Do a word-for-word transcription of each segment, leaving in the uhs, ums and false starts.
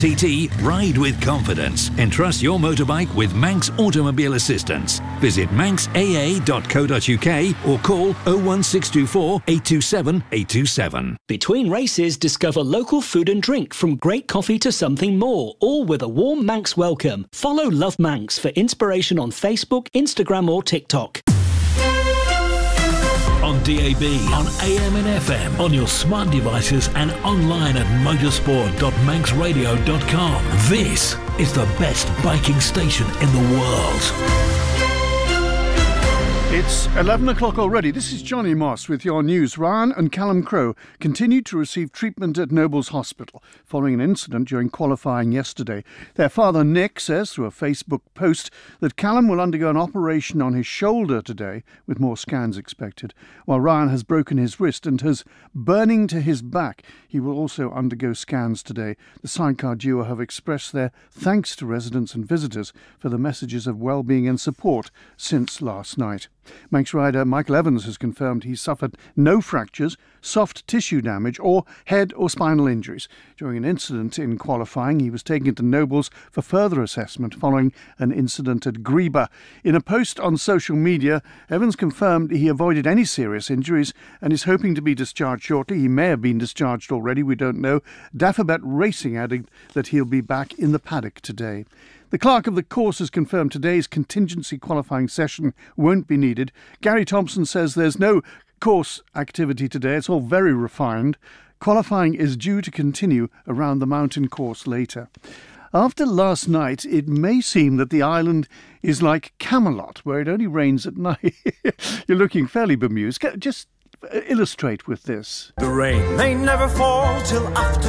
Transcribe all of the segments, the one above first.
T T, ride with confidence. Entrust your motorbike with Manx Automobile Assistance. Visit manx a a dot co dot u k or call oh one six two four, eight two seven, eight two seven. Between races, discover local food and drink, from great coffee to something more, all with a warm Manx welcome. Follow Love Manx for inspiration on Facebook, Instagram or TikTok. On D A B, on A M and F M, on your smart devices and online at motorsport dot manx radio dot com. This is the best biking station in the world. It's eleven o'clock already. This is Johnny Moss with your news. Ryan and Callum Crowe continued to receive treatment at Nobles Hospital following an incident during qualifying yesterday. Their father, Nick, says through a Facebook post that Callum will undergo an operation on his shoulder today, with more scans expected, while Ryan has broken his wrist and has burning to his back. He will also undergo scans today. The sidecar duo have expressed their thanks to residents and visitors for the messages of well-being and support since last night. Manx rider Michael Evans has confirmed he suffered no fractures, soft tissue damage or head or spinal injuries. During an incident in qualifying, he was taken to Nobles for further assessment following an incident at Greba. In a post on social media, Evans confirmed he avoided any serious injuries and is hoping to be discharged shortly. He may have been discharged already, we don't know. Dafabet Racing added that he'll be back in the paddock today. The clerk of the course has confirmed today's contingency qualifying session won't be needed. Gary Thompson says there's no course activity today. It's all very refined. Qualifying is due to continue around the mountain course later. After last night, it may seem that the island is like Camelot, where it only rains at night. You're looking fairly bemused. Just illustrate with this. The rain may never fall till after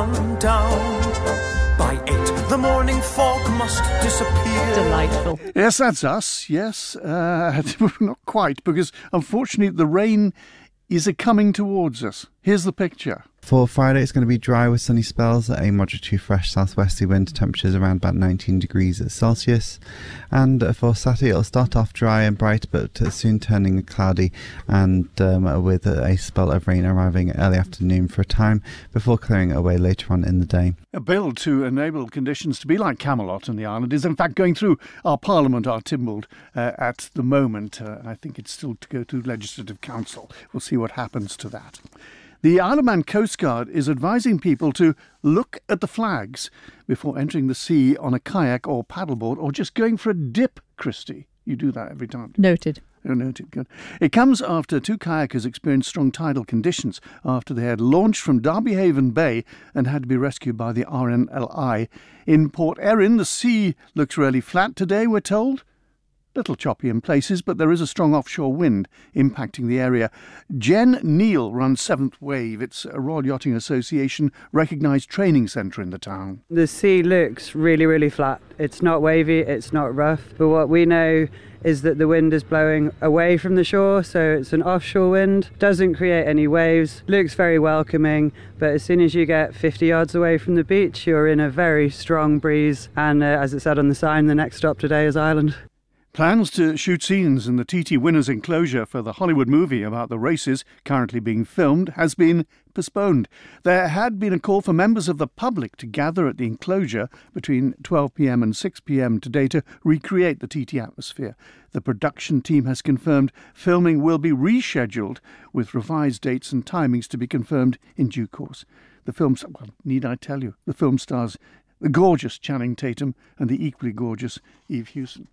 sundown. By eight, the morning fog must disappear. Delightful. Yes, that's us. Yes, uh, not quite, because unfortunately the rain is a coming towards us. Here's the picture. For Friday, it's going to be dry with sunny spells at a moderate to fresh southwesterly wind, temperatures around about nineteen degrees Celsius. And for Saturday, it'll start off dry and bright, but soon turning cloudy, and um, with a spell of rain arriving early afternoon for a time before clearing away later on in the day. A bill to enable conditions to be like Camelot in the island is in fact going through our Parliament, our Timbled, uh, at the moment. Uh, I think it's still to go to Legislative Council. We'll see what happens to that. The Isle of Man Coast Guard is advising people to look at the flags before entering the sea on a kayak or paddleboard, or just going for a dip, Christy. You do that every time. Noted. Oh, noted. Good. It comes after two kayakers experienced strong tidal conditions after they had launched from Derby Haven Bay and had to be rescued by the R N L I. In Port Erin, the sea looks really flat today, we're told. Little choppy in places, but there is a strong offshore wind impacting the area. Jen Neal runs Seventh Wave. It's a Royal Yachting Association recognised training centre in the town. The sea looks really, really flat. It's not wavy, it's not rough, but what we know is that the wind is blowing away from the shore, so it's an offshore wind, doesn't create any waves, looks very welcoming, but as soon as you get fifty yards away from the beach, you're in a very strong breeze, and uh, as it said on the sign, the next stop today is Ireland. Plans to shoot scenes in the T T Winners' enclosure for the Hollywood movie about the races currently being filmed has been postponed. There had been a call for members of the public to gather at the enclosure between twelve p m and six p m today to recreate the T T atmosphere. The production team has confirmed filming will be rescheduled, with revised dates and timings to be confirmed in due course. The film, well, need I tell you, the film stars the gorgeous Channing Tatum and the equally gorgeous Eve Hewson.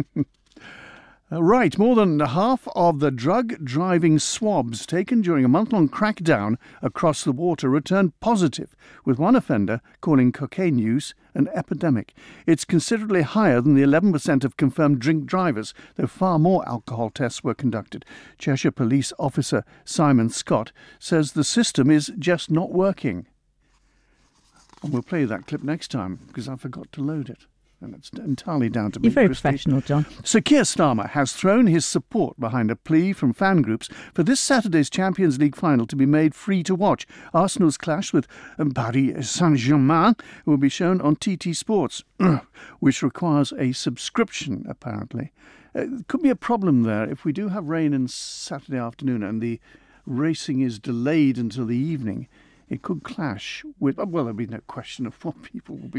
Right, more than half of the drug-driving swabs taken during a month-long crackdown across the water returned positive, with one offender calling cocaine use an epidemic. It's considerably higher than the eleven percent of confirmed drink drivers, though far more alcohol tests were conducted. Cheshire Police Officer Simon Scott says the system is just not working. And we'll play that clip next time, because I forgot to load it. And it's entirely down to me. You're very Christy. professional, John. Sir Keir Starmer has thrown his support behind a plea from fan groups for this Saturday's Champions League final to be made free to watch. Arsenal's clash with Paris Saint-Germain will be shown on T T Sports, which requires a subscription, apparently. Uh, could be a problem there if we do have rain on Saturday afternoon and the racing is delayed until the evening. it could clash with, well, there'll be no question of what people will be